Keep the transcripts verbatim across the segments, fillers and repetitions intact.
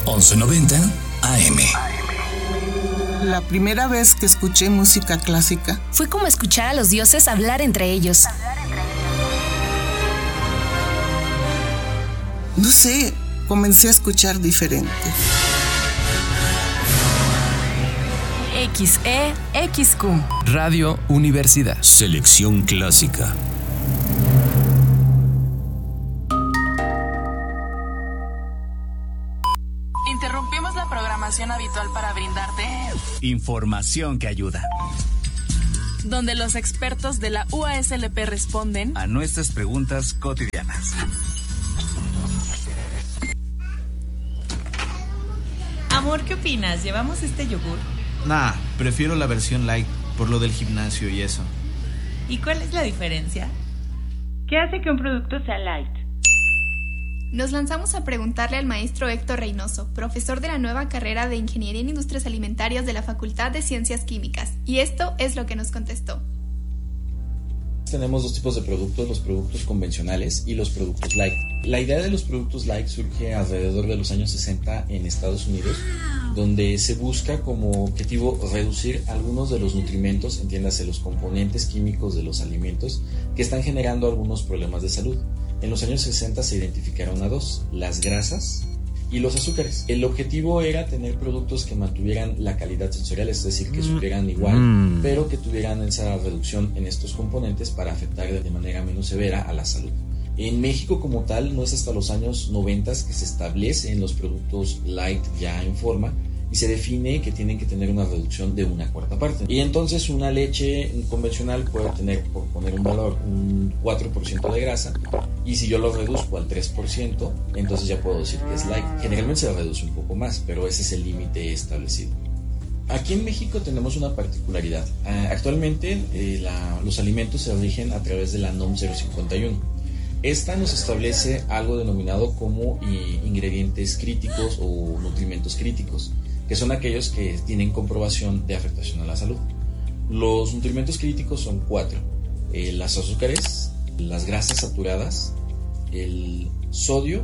once noventa A M. La primera vez que escuché música clásica fue como escuchar a los dioses hablar entre ellos. No sé, comencé a escuchar diferente. X E X Q Radio Universidad. Selección clásica. Interrumpimos la programación habitual para brindarte información que ayuda, donde los expertos de la U A S L P responden a nuestras preguntas cotidianas. Amor, ¿qué opinas? ¿Llevamos este yogur? Nah, prefiero la versión light, por lo del gimnasio y eso. ¿Y cuál es la diferencia? ¿Qué hace que un producto sea light? Nos lanzamos a preguntarle al maestro Héctor Reynoso, profesor de la nueva carrera de Ingeniería en Industrias Alimentarias de la Facultad de Ciencias Químicas, y esto es lo que nos contestó. Tenemos dos tipos de productos, los productos convencionales y los productos light. La idea de los productos light surge alrededor de los años sesenta en Estados Unidos, donde se busca como objetivo reducir algunos de los nutrimentos, entiéndase los componentes químicos de los alimentos, que están generando algunos problemas de salud. En los años sesenta se identificaron a dos, las grasas y los azúcares. El objetivo era tener productos que mantuvieran la calidad sensorial, es decir, que supieran igual, mm. pero que tuvieran esa reducción en estos componentes para afectar de manera menos severa a la salud. En México como tal, no es hasta los años noventa que se establecen los productos light ya en forma y se define que tienen que tener una reducción de una cuarta parte. Y entonces una leche convencional puede tener, por poner un valor, un cuatro por ciento de grasa, y si yo lo reduzco al tres por ciento, entonces ya puedo decir que es light. Generalmente se reduce un poco más, pero ese es el límite establecido. Aquí en México tenemos una particularidad. Actualmente eh, la, los alimentos se rigen a través de la NOM cero cincuenta y uno. Esta nos establece algo denominado como eh, ingredientes críticos o nutrimentos críticos, que son aquellos que tienen comprobación de afectación a la salud. Los nutrimentos críticos son cuatro: eh, las azúcares, las grasas saturadas, el sodio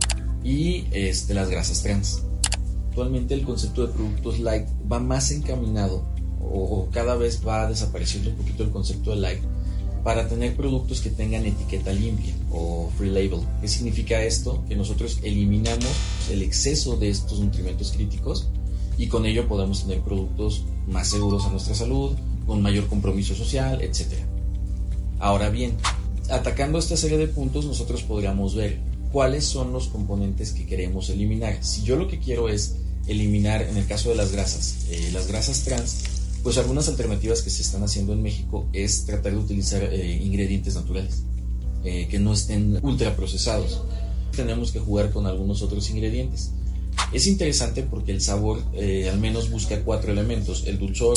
y este, las grasas trans. Actualmente el concepto de productos light va más encaminado, o, o cada vez va desapareciendo un poquito el concepto de light, para tener productos que tengan etiqueta limpia o free label. ¿Qué significa esto? Que nosotros eliminamos el exceso de estos nutrimentos críticos y con ello podemos tener productos más seguros a nuestra salud, con mayor compromiso social, etcétera. Ahora bien, atacando esta serie de puntos, nosotros podríamos ver cuáles son los componentes que queremos eliminar. Si yo lo que quiero es eliminar, en el caso de las grasas, eh, las grasas trans, pues algunas alternativas que se están haciendo en México es tratar de utilizar eh, ingredientes naturales, eh, que no estén ultraprocesados. Tenemos que jugar con algunos otros ingredientes. Es interesante porque el sabor eh, al menos busca cuatro elementos: el dulzor,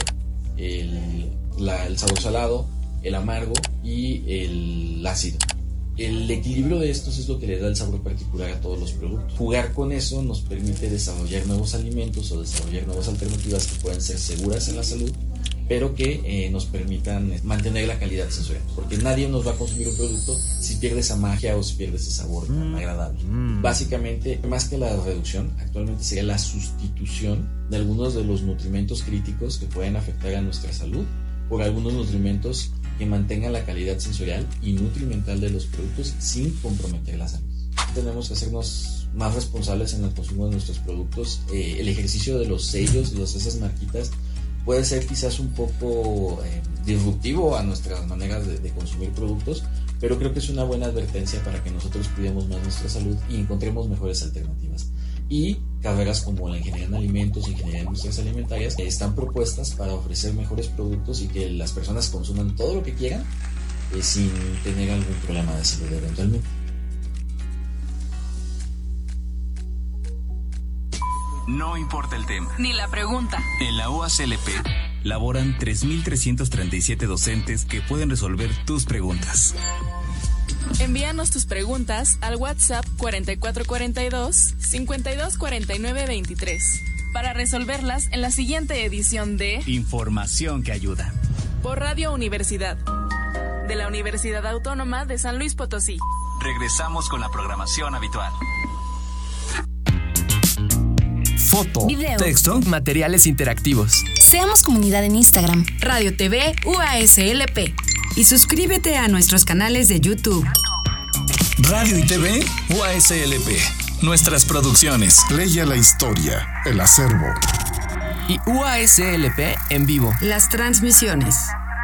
el, la, el sabor salado, el amargo y el ácido. El equilibrio de estos es lo que le da el sabor particular a todos los productos. Jugar con eso nos permite desarrollar nuevos alimentos o desarrollar nuevas alternativas que pueden ser seguras en la salud, pero que eh, nos permitan mantener la calidad sensorial, porque nadie nos va a consumir un producto si pierde esa magia o si pierde ese sabor tan mm. agradable. Mm. Básicamente, más que la reducción, actualmente sería la sustitución de algunos de los nutrimentos críticos que pueden afectar a nuestra salud por algunos nutrimentos que mantengan la calidad sensorial y nutrimental de los productos sin comprometer la salud. Tenemos que hacernos más responsables en el consumo de nuestros productos. Eh, el ejercicio de los sellos, de esas marquitas, puede ser quizás un poco eh, disruptivo a nuestras maneras de, de consumir productos, pero creo que es una buena advertencia para que nosotros cuidemos más nuestra salud y encontremos mejores alternativas. Y carreras como la ingeniería en alimentos, ingeniería en industrias alimentarias, eh, están propuestas para ofrecer mejores productos y que las personas consuman todo lo que quieran eh, sin tener algún problema de salud eventualmente. No importa el tema ni la pregunta. En la U A S L P laboran tres mil trescientos treinta y siete docentes que pueden resolver tus preguntas. Envíanos tus preguntas al WhatsApp cuarenta y cuatro cuarenta y dos, cincuenta y dos cuarenta y nueve veintitrés para resolverlas en la siguiente edición de Información que ayuda por Radio Universidad de la Universidad Autónoma de San Luis Potosí. Regresamos con la programación habitual. foto, video, texto, materiales interactivos. Seamos comunidad en Instagram, Radio T V U A S L P. Y suscríbete a nuestros canales de YouTube. Radio y T V U A S L P. Nuestras producciones. Leia la historia, el acervo. Y U A S L P en vivo. Las transmisiones.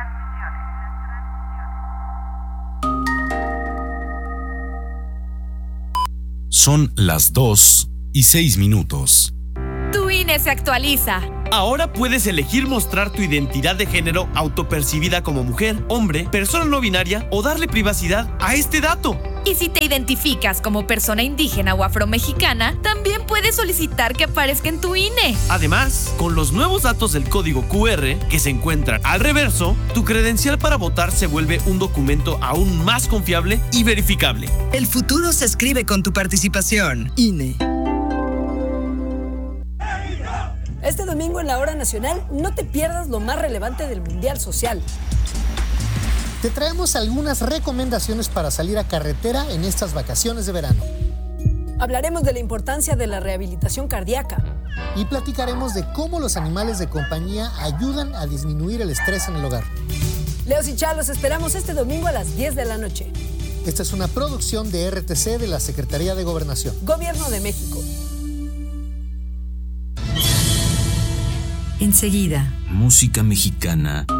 Son las dos y seis minutos. Tu I N E se actualiza. Ahora puedes elegir mostrar tu identidad de género autopercibida como mujer, hombre, persona no binaria o darle privacidad a este dato. Y si te identificas como persona indígena o afromexicana, también puedes solicitar que aparezca en tu I N E. Además, con los nuevos datos del código Q R que se encuentran al reverso, tu credencial para votar se vuelve un documento aún más confiable y verificable. El futuro se escribe con tu participación. I N E. Este domingo en la Hora Nacional no te pierdas lo más relevante del Mundial Social. Te traemos algunas recomendaciones para salir a carretera en estas vacaciones de verano. Hablaremos de la importancia de la rehabilitación cardíaca. Y platicaremos de cómo los animales de compañía ayudan a disminuir el estrés en el hogar. Leos y Chá, los esperamos este domingo a las diez de la noche. Esta es una producción de R T C de la Secretaría de Gobernación. Gobierno de México. Enseguida. Música mexicana